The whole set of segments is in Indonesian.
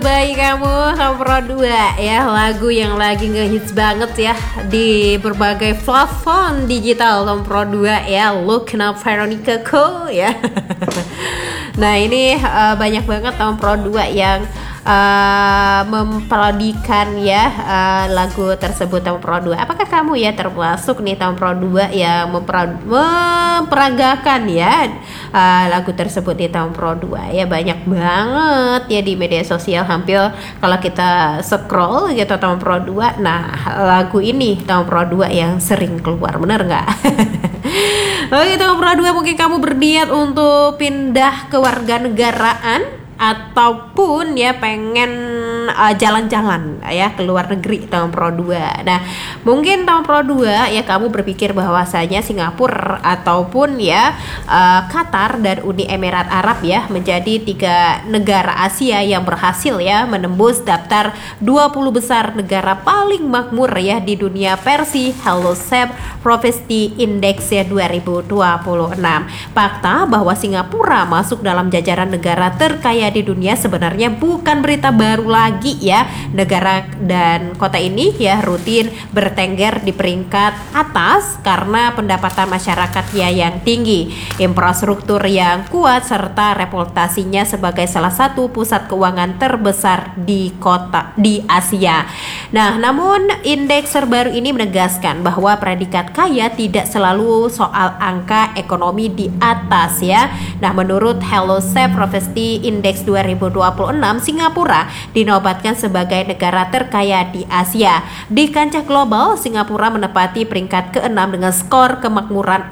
Baik kamu Pro 2 ya, lagu yang lagi ngehits banget ya di berbagai platform digital Pro 2 ya, Look Now Veronica Co ya. Nah ini banyak banget Pro 2 yang memparodikan ya lagu tersebut Pro 2. Apakah kamu ya termasuk nih Pro 2 yang memperagakan ya lagu tersebut di Pro 2 ya? Banyak banget ya di media sosial, hampir kalau kita scroll gitu Pro 2, nah lagu ini Pro 2 yang sering keluar, bener nggak? Oke Pro 2, mungkin kamu berniat untuk pindah kewarganegaraan ataupun ya pengen jalan-jalan ya ke luar negeri Pro 2. Nah mungkin Pro 2 ya kamu berpikir bahwasanya Singapura ataupun ya Qatar dan Uni Emirat Arab ya menjadi 3 negara Asia yang berhasil ya menembus daftar 20 besar negara paling makmur ya di dunia versi Hello Shape Poverty Index ya 2026. Fakta bahwa Singapura masuk dalam jajaran negara terkaya di dunia sebenarnya bukan berita baru lagi ya. Negara dan kota ini ya rutin bertengger di peringkat atas karena pendapatan masyarakatnya yang tinggi, infrastruktur yang kuat, serta reputasinya sebagai salah satu pusat keuangan terbesar di Asia. Nah, namun indeks terbaru ini menegaskan bahwa predikat kaya tidak selalu soal angka ekonomi di atas ya. Nah, menurut Hello Shape Poverty Index 2026, Singapura dinobatkan sebagai negara terkaya di Asia. Di kancah global, Singapura menempati peringkat ke-6 dengan skor kemakmuran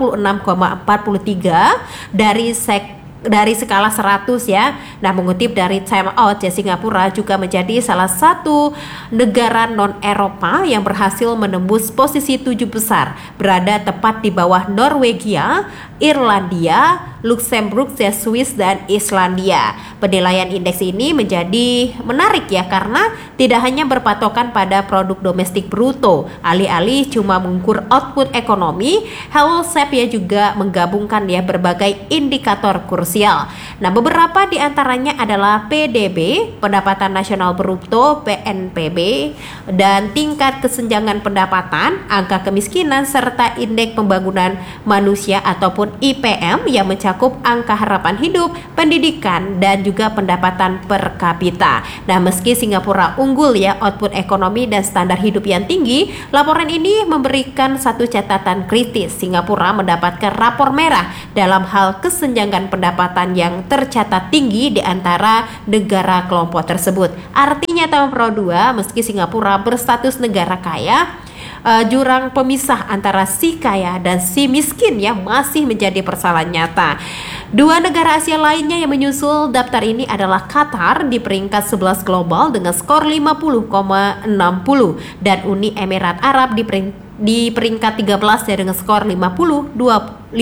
66,43 dari skala 100 ya. Nah, mengutip dari Time Out ya, Singapura juga menjadi salah satu negara non-Eropa yang berhasil menembus posisi 7 besar, berada tepat di bawah Norwegia, Irlandia, Luxembourg, Swiss, dan Islandia. Penilaian indeks ini menjadi menarik ya karena tidak hanya berpatokan pada produk domestik bruto. Alih-alih cuma mengukur output ekonomi, Hello Shape ya juga menggabungkan ya berbagai indikator krusial. Nah, beberapa di antaranya adalah PDB, pendapatan nasional bruto, PNBP, dan tingkat kesenjangan pendapatan, angka kemiskinan, serta indeks pembangunan manusia ataupun IPM yang mencakup angka harapan hidup, pendidikan, dan juga pendapatan per kapita. Nah, meski Singapura unggul ya output ekonomi dan standar hidup yang tinggi, laporan ini memberikan satu catatan kritis. Singapura mendapatkan rapor merah dalam hal kesenjangan pendapatan yang tercatat tinggi di antara negara kelompok tersebut. Artinya Pro 2, meski Singapura berstatus negara kaya, jurang pemisah antara si kaya dan si miskin ya masih menjadi persoalan nyata. 2 negara Asia lainnya yang menyusul daftar ini adalah Qatar di peringkat 11 global dengan skor 50,60 dan Uni Emirat Arab di peringkat 13 ya dengan skor 50,22.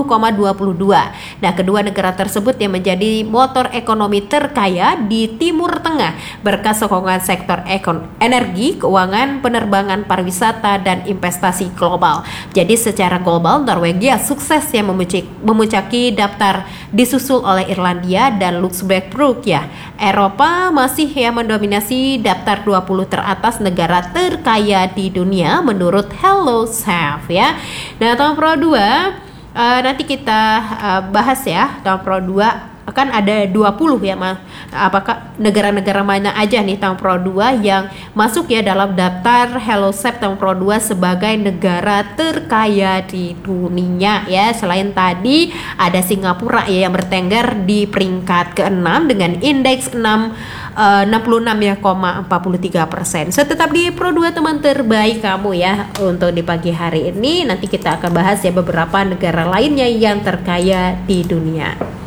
Nah, kedua negara tersebut yang menjadi motor ekonomi terkaya di Timur Tengah berkat sokongan sektor energi, keuangan, penerbangan, pariwisata, dan investasi global. Jadi secara global Norwegia sukses yang memuncaki daftar, disusul oleh Irlandia dan Luxembourg ya. Eropa masih yang mendominasi daftar 20 teratas negara terkaya di dunia menurut Hello Shape ya. Nah, Pro 2 nanti kita bahas ya Pro 2 kan ada 20 ya apakah negara-negara mana aja nih Pro 2 yang masuk ya dalam daftar Hello Shape Pro 2 sebagai negara terkaya di dunia ya. Selain tadi ada Singapura ya yang bertengger di peringkat ke-6 dengan indeks 66,43%. So, tetap di Pro 2 teman terbaik kamu ya untuk di pagi hari ini. Nanti kita akan bahas ya beberapa negara lainnya yang terkaya di dunia.